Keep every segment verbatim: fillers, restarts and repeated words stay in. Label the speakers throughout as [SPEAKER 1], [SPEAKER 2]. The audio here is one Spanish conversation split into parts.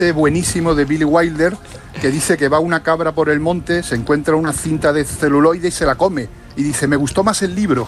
[SPEAKER 1] buenísimo de Billy Wilder que dice que va una cabra por el monte, se encuentra una cinta de celuloide y se la come. Y dice, me gustó más el libro.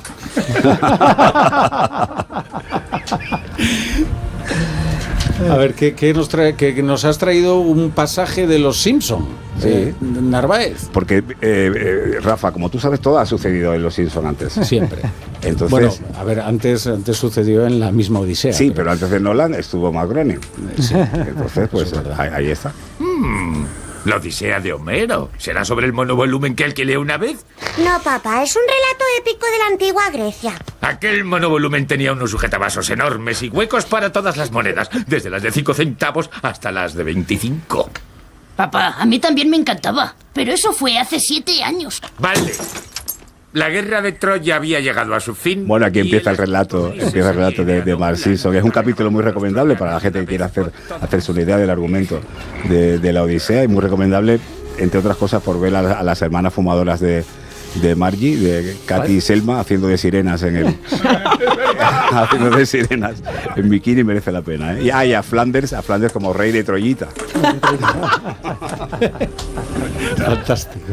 [SPEAKER 2] A ver, ¿qué, qué nos trae? Que nos has traído un pasaje de Los Simpson, sí. eh, Narváez.
[SPEAKER 3] Porque, eh, eh, Rafa, como tú sabes, todo ha sucedido en Los Simpson antes.
[SPEAKER 2] Siempre.
[SPEAKER 3] Entonces,
[SPEAKER 2] bueno, a ver, antes, antes sucedió en la misma Odisea.
[SPEAKER 3] Sí, pero, pero antes de Nolan estuvo Matt Groening. Sí. Entonces, pues ahí, ahí está.
[SPEAKER 4] Mm. La Odisea de Homero. ¿Será sobre el monovolumen que alquilé una vez?
[SPEAKER 5] No, papá, es un relato épico de la antigua Grecia.
[SPEAKER 4] Aquel monovolumen tenía unos sujetabasos enormes y huecos para todas las monedas, desde las de cinco centavos hasta las de veinticinco.
[SPEAKER 6] Papá, a mí también me encantaba, pero eso fue hace siete años.
[SPEAKER 4] Vale. La guerra de Troya había llegado a su fin.
[SPEAKER 3] Bueno, aquí empieza el relato, empieza el relato de, de Mark Simpson. Es un capítulo muy recomendable para la gente que quiera hacer, hacerse una idea del argumento de, de la Odisea, y muy recomendable, entre otras cosas, por ver a, a las hermanas fumadoras de, de Margie, de Katy y Selma, haciendo de sirenas en el haciendo de sirenas en bikini. Merece la pena, ¿eh? Y, ah, y a Flanders, a Flanders como rey de Troyita.
[SPEAKER 2] Fantástico.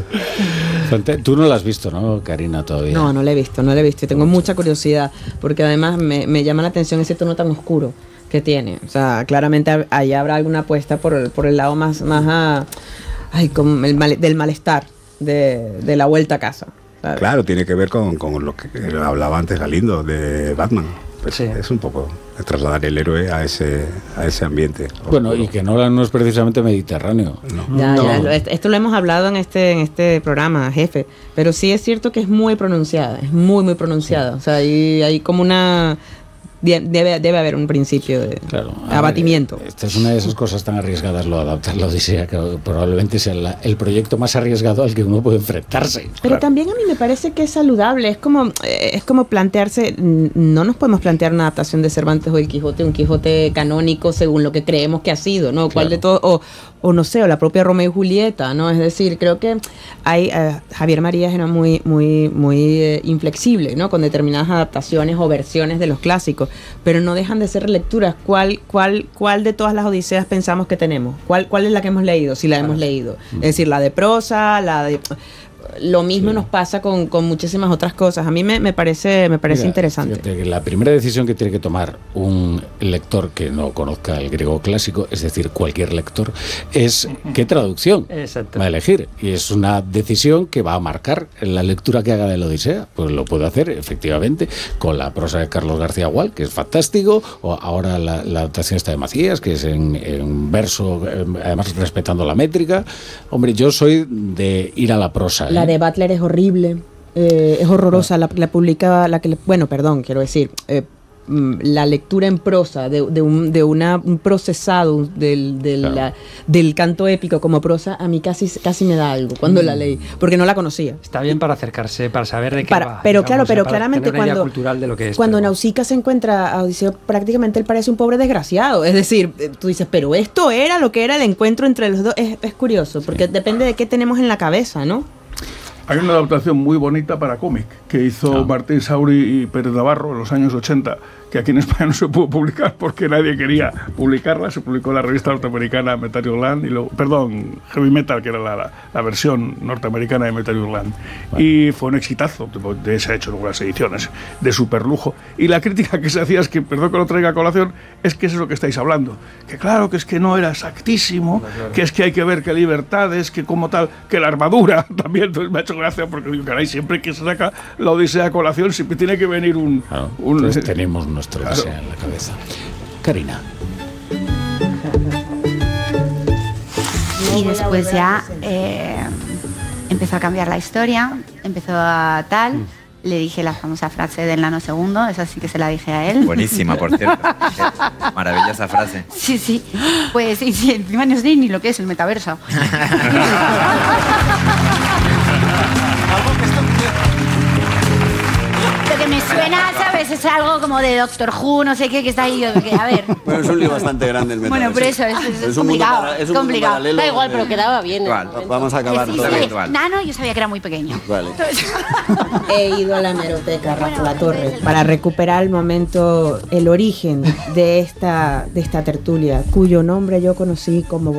[SPEAKER 2] Tú no la has visto, ¿no, Karina, todavía?
[SPEAKER 7] No, no la he visto, no la he visto. Y tengo mucha curiosidad, porque además me, me llama la atención ese tono tan oscuro que tiene. O sea, claramente ahí habrá alguna apuesta por el, por el lado más, más a, ay, como el mal, del malestar de, de la vuelta a casa, ¿sabes?
[SPEAKER 3] Claro, tiene que ver con, con lo que hablaba antes Galindo de Batman. Pues sí. Es un poco trasladar el héroe a ese a ese ambiente.
[SPEAKER 2] Bueno, y que Nolan no es precisamente mediterráneo.
[SPEAKER 7] No. Ya, no. Ya, esto lo hemos hablado en este en este programa, jefe, pero sí es cierto que es muy pronunciada, es muy, muy pronunciada. Sí. O sea, hay, hay como una... Debe, debe haber un principio de
[SPEAKER 2] claro,
[SPEAKER 7] abatimiento.
[SPEAKER 2] Ver, esta es una de esas cosas tan arriesgadas, lo de adaptar la Odisea, que probablemente sea la, el proyecto más arriesgado al que uno puede enfrentarse.
[SPEAKER 7] Pero claro, también a mí me parece que es saludable. Es como, es como plantearse, no nos podemos plantear una adaptación de Cervantes o El Quijote, un Quijote canónico según lo que creemos que ha sido, ¿no? ¿Cuál claro. de todo? O, o no sé, o la propia Romeo y Julieta, ¿no? Es decir, creo que hay uh, Javier Marías era muy, muy, muy eh, inflexible, ¿no? Con determinadas adaptaciones o versiones de los clásicos, pero no dejan de ser lecturas. ¿Cuál, cuál, cuál de todas las Odiseas pensamos que tenemos? ¿Cuál, cuál es la que hemos leído? Si la hemos leído. Es decir, la de prosa, la de... Lo mismo sí. nos pasa con, con muchísimas otras cosas. A mí me, me parece, me parece Mira, interesante.
[SPEAKER 2] Que la primera decisión que tiene que tomar un lector que no conozca el griego clásico, es decir, cualquier lector, es qué traducción va a elegir. Y es una decisión que va a marcar la lectura que haga de la Odisea. Pues lo puede hacer, efectivamente, con la prosa de Carlos García Gual, que es fantástico, o ahora la, la adaptación esta de Macías, que es en, en verso, además respetando la métrica. Hombre, yo soy de ir a la prosa.
[SPEAKER 7] La de Butler es horrible, eh, es horrorosa, la, la publica, la que, bueno, perdón, quiero decir, eh, la lectura en prosa de, de, un, de una, un procesado del, del, claro. la, del canto épico como prosa, a mí casi, casi me da algo cuando mm. la leí, porque no la conocía.
[SPEAKER 8] Está bien para acercarse, para saber de qué
[SPEAKER 7] para,
[SPEAKER 8] va.
[SPEAKER 7] Pero
[SPEAKER 8] digamos,
[SPEAKER 7] claro, pero
[SPEAKER 8] para
[SPEAKER 7] claramente cuando,
[SPEAKER 8] de lo que es,
[SPEAKER 7] cuando
[SPEAKER 8] pero...
[SPEAKER 7] Nausicaa se encuentra a Odiseo, prácticamente él parece un pobre desgraciado. Es decir, tú dices, pero esto era lo que era el encuentro entre los dos. Es, es curioso, porque sí. depende de qué tenemos en la cabeza, ¿no?
[SPEAKER 9] Hay una adaptación muy bonita para cómic que hizo no. Martín Sauri y Pérez Navarro en los años ochenta, que aquí en España no se pudo publicar porque nadie quería publicarla. Se publicó en la revista norteamericana Metal Hurlant, y luego, perdón, Heavy Metal, que era la, la, la versión norteamericana de Metal Hurlant. Bueno. Y fue un exitazo, de se ha hecho algunas ediciones de super lujo. Y la crítica que se hacía es que, perdón que lo traiga a colación, es que eso es lo que estáis hablando. Que claro, que es que no era exactísimo, claro, claro. que es que hay que ver qué libertades, que como tal, que la armadura también. Entonces me ha hecho gracia porque digo, caray, siempre que se saca la Odisea a colación, siempre tiene que venir un...
[SPEAKER 2] Claro, un pues tenemos nuestro claro. Odisea en la cabeza. Karina.
[SPEAKER 10] Y después ya eh, empezó a cambiar la historia, empezó a tal... Mm. Le dije la famosa frase del nanosegundo, esa sí que se la dije a él.
[SPEAKER 11] Buenísima, por cierto. Maravillosa frase.
[SPEAKER 10] Sí, sí. Pues sí, sí, encima no sé ni lo que es el metaverso. Lo que me suena, ¿sabes? Es algo como de Doctor Who, no sé qué, que está ahí. Yo, que, a ver.
[SPEAKER 12] Bueno, es un lío bastante grande el metaverso.
[SPEAKER 10] Bueno, por eso, es, es,
[SPEAKER 12] es
[SPEAKER 10] complicado.
[SPEAKER 12] Para, es un
[SPEAKER 10] complicado.
[SPEAKER 12] paralelo,
[SPEAKER 13] da igual, pero quedaba bien.
[SPEAKER 12] Vamos a acabar
[SPEAKER 10] sí,
[SPEAKER 12] todo.
[SPEAKER 10] Sí, Nano, yo sabía que era muy pequeño.
[SPEAKER 12] Vale.
[SPEAKER 7] He ido a la hemeroteca, Rafa La Torre, para recuperar el momento, el origen de esta, de esta tertulia, cuyo nombre yo conocí como